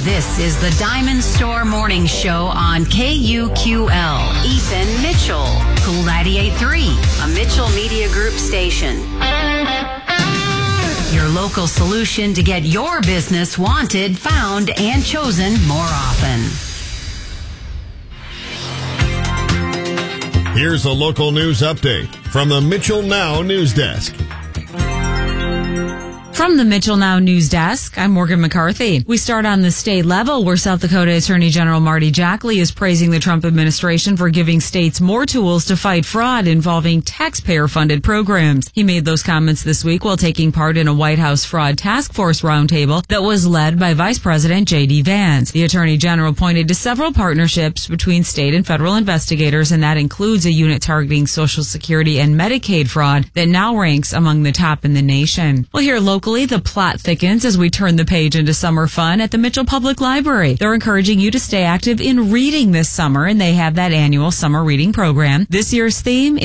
This is the Diamond Store Morning Show on KUQL. Ethan Mitchell, Cool 98.3, a Mitchell Media Group station. Your local solution to get your business wanted, found, and chosen more often. Here's a local news update from the Mitchell Now News Desk. From the Mitchell Now News Desk, I'm Morgan McCarthy. We start on the state level, where South Dakota Attorney General Marty Jackley is praising the Trump administration for giving states more tools to fight fraud involving taxpayer-funded programs. He made those comments this week while taking part in a White House fraud task force roundtable that was led by Vice President J.D. Vance. The Attorney General pointed to several partnerships between state and federal investigators, and that includes a unit targeting Social Security and Medicaid fraud that now ranks among the top in the nation. Well, here locally, the plot thickens as we turn the page into summer fun at the Mitchell Public Library. They're encouraging you to stay active in reading this summer, and they have that annual summer reading program. This year's theme